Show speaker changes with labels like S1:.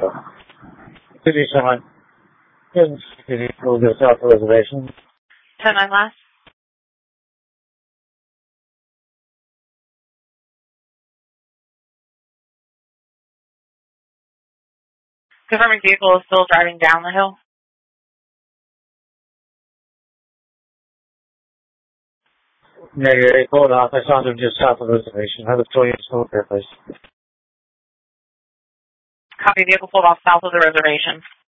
S1: City Shine. City School to South Reservation.
S2: 10-9 last. Confirming vehicle is still driving down the hill.
S1: Negative, hold off. I found him just south of the reservation. Have a Toyota School there, please.
S2: Copy, vehicle pulled off south of the reservation.